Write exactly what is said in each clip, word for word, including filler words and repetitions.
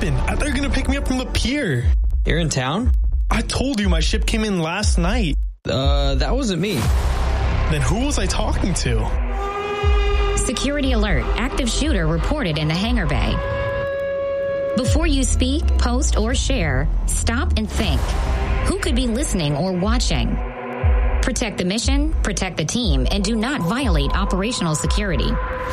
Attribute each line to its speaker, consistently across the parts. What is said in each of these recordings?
Speaker 1: happened? I thought you were going to pick me up from the pier.
Speaker 2: You're in town?
Speaker 1: I told you my ship came in last night.
Speaker 2: Uh, that wasn't me.
Speaker 1: Then who was I talking to?
Speaker 3: Security alert. Active shooter reported in the hangar bay. Before you speak, post, or share, stop and think. Who could be listening or watching? Protect the mission, protect the team, and do not violate operational security.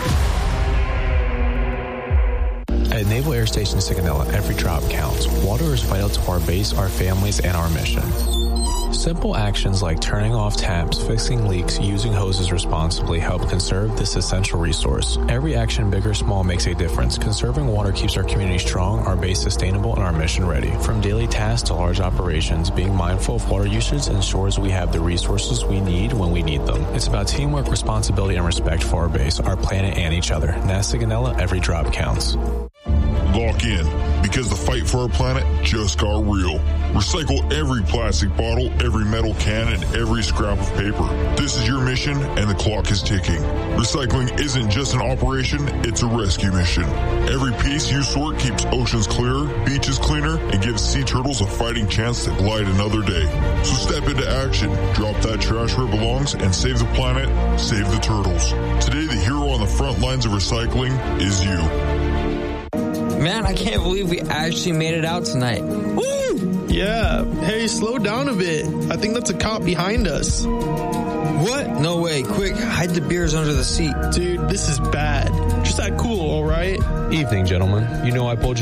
Speaker 4: At Naval Air Station Sigonella, every drop counts. Water is vital to our base, our families, and our mission. Simple actions like turning off taps, fixing leaks, using hoses responsibly help conserve this essential resource. Every action, big or small, makes a difference. Conserving water keeps our community strong, our base sustainable, and our mission ready. From daily tasks to large operations, being mindful of water usage ensures we have the resources we need when we need them. It's about teamwork, responsibility, and respect for our base, our planet, and each other. N A S Sigonella, every drop counts.
Speaker 5: Lock in, because the fight for our planet just got real. Recycle every plastic bottle, every metal can, and every scrap of paper. This is your mission, and the clock is ticking. Recycling isn't just an operation, it's a rescue mission. Every piece you sort keeps oceans clearer, beaches cleaner, and gives sea turtles a fighting chance to glide another day. So step into action, drop that trash where it belongs, and save the planet, save the turtles. Today, the hero on the front lines of recycling is you.
Speaker 2: Man, I can't believe we actually made it out tonight.
Speaker 1: Woo! Yeah. Hey, slow down a bit. I think that's a cop behind us.
Speaker 2: What? No way. Quick, hide the beers under the seat.
Speaker 1: Dude, this is bad. Just act cool, all right?
Speaker 4: Evening, gentlemen. You know I pulled you